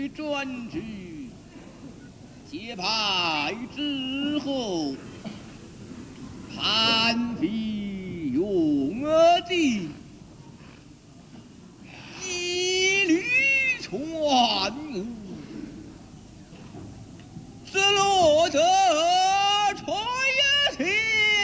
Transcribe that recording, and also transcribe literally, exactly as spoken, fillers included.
欲专制，结派之后，叛匪用计，一律全无。